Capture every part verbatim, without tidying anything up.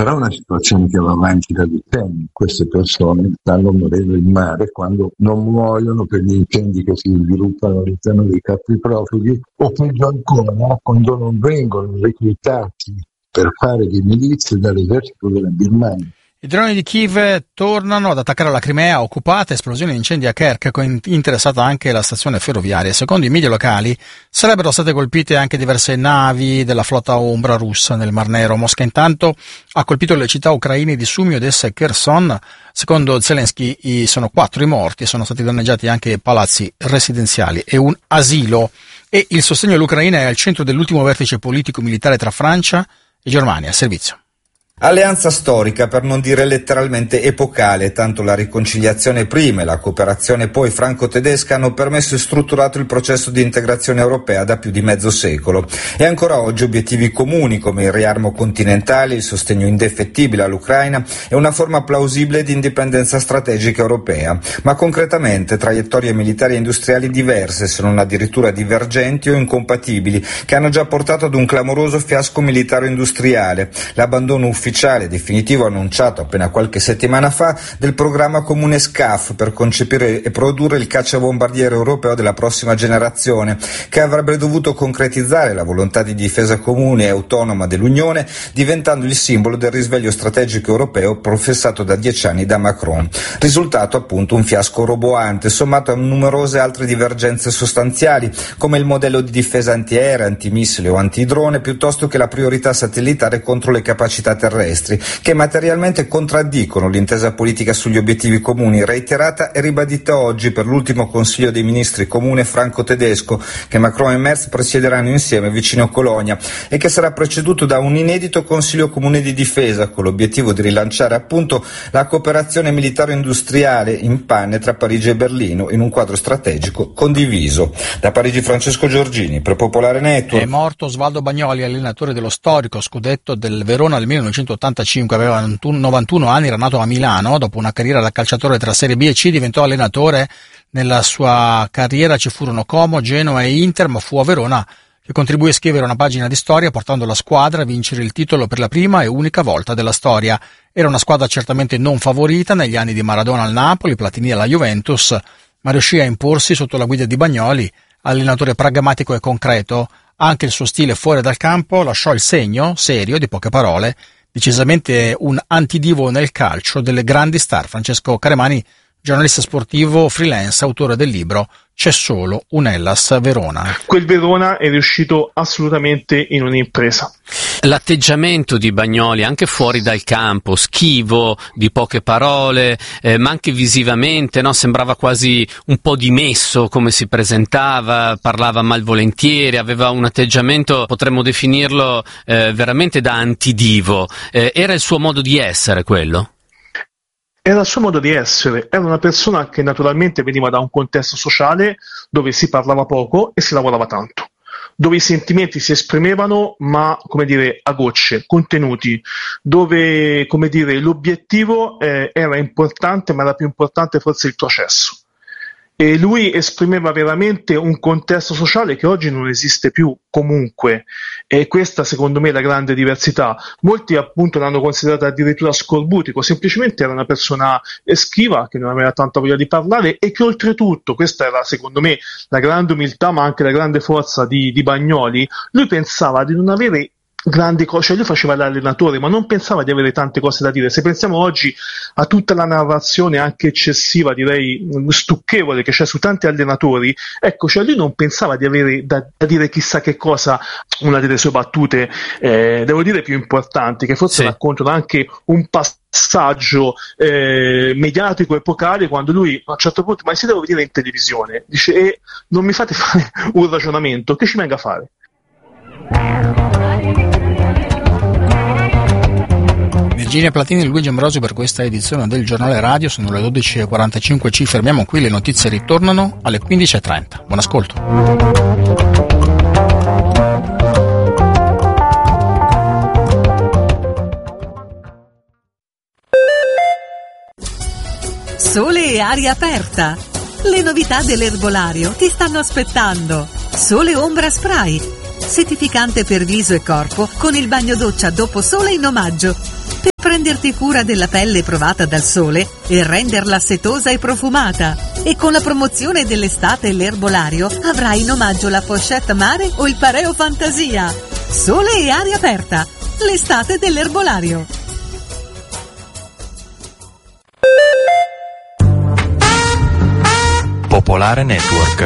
Però è una situazione che va avanti da decenni. Queste persone stanno morendo in mare quando non muoiono per gli incendi che si sviluppano all'interno dei campi profughi, o peggio ancora quando non vengono reclutati per fare di milizie dall'esercito della Birmania. I droni di Kiev tornano ad attaccare la Crimea occupata, esplosione di incendi a Kerch, interessata anche la stazione ferroviaria. Secondo i media locali sarebbero state colpite anche diverse navi della flotta ombra russa nel Mar Nero. Mosca intanto ha colpito le città ucraine di Sumy, Odessa e Kherson. Secondo Zelensky sono quattro i morti e sono stati danneggiati anche palazzi residenziali e un asilo. E il sostegno all'Ucraina è al centro dell'ultimo vertice politico-militare tra Francia e Germania. Servizio. Alleanza storica, per non dire letteralmente epocale, tanto la riconciliazione prima e la cooperazione poi franco-tedesca hanno permesso e strutturato il processo di integrazione europea da più di mezzo secolo. E ancora oggi obiettivi comuni come il riarmo continentale, il sostegno indefettibile all'Ucraina e una forma plausibile di indipendenza strategica europea. Ma concretamente traiettorie militari e industriali diverse, se non addirittura divergenti o incompatibili, che hanno già portato ad un clamoroso fiasco militaro-industriale, l'abbandono ufficiale ufficiale definitivo annunciato appena qualche settimana fa del programma comune S C A F per concepire e produrre il cacciabombardiere europeo della prossima generazione, che avrebbe dovuto concretizzare la volontà di difesa comune e autonoma dell'Unione, diventando il simbolo del risveglio strategico europeo professato da dieci anni da Macron. Risultato appunto un fiasco roboante, sommato a numerose altre divergenze sostanziali, come il modello di difesa antiaerea, antimissile o antidrone, piuttosto che la priorità satellitare contro le capacità terrestri, che materialmente contraddicono l'intesa politica sugli obiettivi comuni, reiterata e ribadita oggi per l'ultimo Consiglio dei Ministri comune franco-tedesco che Macron e Merz presiederanno insieme vicino a Colonia e che sarà preceduto da un inedito Consiglio comune di difesa con l'obiettivo di rilanciare appunto la cooperazione militaro-industriale in panne tra Parigi e Berlino in un quadro strategico condiviso. Da Parigi Francesco Giorgini per Popolare Network. È morto Osvaldo Bagnoli, allenatore dello storico scudetto del Verona del millenovecentottantacinque, aveva novantuno anni, era nato a Milano. Dopo una carriera da calciatore tra Serie B e C diventò allenatore. Nella sua carriera ci furono Como, Genoa e Inter, ma fu a Verona che contribuì a scrivere una pagina di storia portando la squadra a vincere il titolo per la prima e unica volta della storia. Era una squadra certamente non favorita negli anni di Maradona al Napoli, Platini alla Juventus, ma riuscì a imporsi sotto la guida di Bagnoli, allenatore pragmatico e concreto. Anche il suo stile fuori dal campo lasciò il segno, serio, di poche parole, decisamente un antidivo nel calcio delle grandi star. Francesco Caremani, giornalista sportivo freelance, autore del libro C'è solo un Hellas Verona. Quel Verona è riuscito assolutamente in un'impresa. L'atteggiamento di Bagnoli anche fuori dal campo, schivo, di poche parole, eh, ma anche visivamente, no? Sembrava quasi un po' dimesso come si presentava, parlava malvolentieri, aveva un atteggiamento, potremmo definirlo eh, veramente da antidivo. Eh, era il suo modo di essere quello? Era il suo modo di essere, era una persona che naturalmente veniva da un contesto sociale dove si parlava poco e si lavorava tanto, dove i sentimenti si esprimevano ma, come dire, a gocce, contenuti, dove, come dire, l'obiettivo eh, era importante, ma era più importante forse il processo. E lui esprimeva veramente un contesto sociale che oggi non esiste più comunque, e questa secondo me è la grande diversità. Molti appunto l'hanno considerato addirittura scorbutico, semplicemente era una persona schiva che non aveva tanta voglia di parlare e che oltretutto, questa era secondo me la grande umiltà ma anche la grande forza di, di Bagnoli, lui pensava di non avere grandi cose, cioè lui faceva l'allenatore ma non pensava di avere tante cose da dire. Se pensiamo oggi a tutta la narrazione anche eccessiva, direi stucchevole, che c'è su tanti allenatori, ecco, cioè lui non pensava di avere da, da dire chissà che cosa. Una delle sue battute eh, devo dire più importanti, che forse sì. raccontano anche un passaggio eh, mediatico epocale, quando lui a un certo punto, ma si devo vedere in televisione, dice e non mi fate fare un ragionamento, che ci venga a fare? Virginia Platini e Luigi Ambrosio per questa edizione del Giornale Radio. Sono le dodici e quarantacinque, ci fermiamo qui, le notizie ritornano alle quindici e trenta. Buon ascolto. Sole e aria aperta. Le novità dell'erbolario ti stanno aspettando. Sole Ombra Spray, settificante per viso e corpo con il bagno doccia dopo sole in omaggio. prenderti cura della pelle provata dal sole e renderla setosa e profumata. E con la promozione dell'estate l'erbolario avrai in omaggio la pochette mare o il pareo fantasia. Sole e aria aperta, l'estate dell'erbolario. Popolare Network.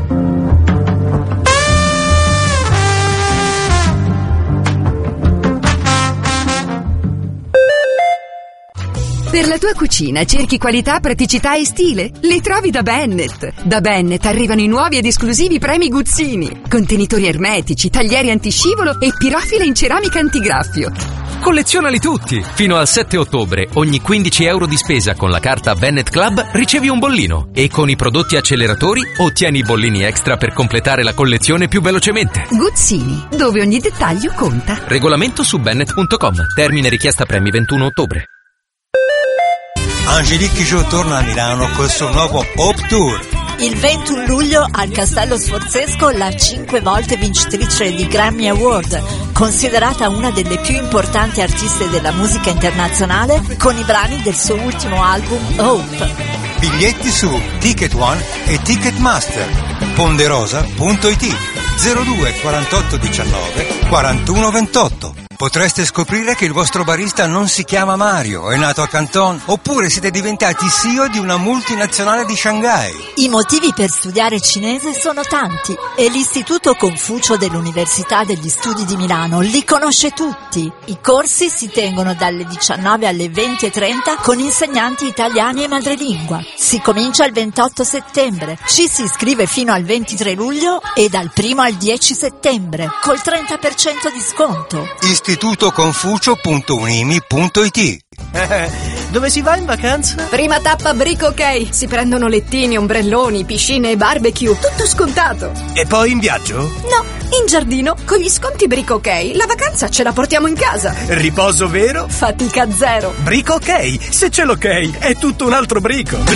Per la tua cucina cerchi qualità, praticità e stile? Li trovi da Bennett. Da Bennett arrivano i nuovi ed esclusivi premi Guzzini. Contenitori ermetici, taglieri antiscivolo e pirofile in ceramica antigraffio. Collezionali tutti! Fino al sette ottobre, ogni quindici euro di spesa con la carta Bennett Club ricevi un bollino. E con i prodotti acceleratori ottieni i bollini extra per completare la collezione più velocemente. Guzzini, dove ogni dettaglio conta. Regolamento su bennett punto com. Termine richiesta premi ventuno ottobre. Angelique Kidjo torna a Milano col suo nuovo Hope Tour. Il ventuno luglio al Castello Sforzesco la cinque volte vincitrice di Grammy Award, considerata una delle più importanti artiste della musica internazionale, con i brani del suo ultimo album Hope. Biglietti su Ticket One e Ticketmaster. Ponderosa punto it zero due quarantotto diciannove quarantuno ventotto. Potreste scoprire che il vostro barista non si chiama Mario, è nato a Canton, oppure siete diventati C E O di una multinazionale di Shanghai. I motivi per studiare cinese sono tanti e l'Istituto Confucio dell'Università degli Studi di Milano li conosce tutti. I corsi si tengono dalle diciannove alle venti e trenta con insegnanti italiani e madrelingua. Si comincia il ventotto settembre, ci si iscrive fino al ventitré luglio e dal primo al dieci settembre, col trenta per cento di sconto. istituto confucio punto unimi punto it. Dove si va in vacanza? Prima tappa Brico Ok. Si prendono lettini, ombrelloni, piscine e barbecue. Tutto scontato. E poi in viaggio? No, in giardino. Con gli sconti Brico Ok la vacanza ce la portiamo in casa. Riposo vero? Fatica zero. Brico Ok. Se c'è l'ok è tutto un altro brico.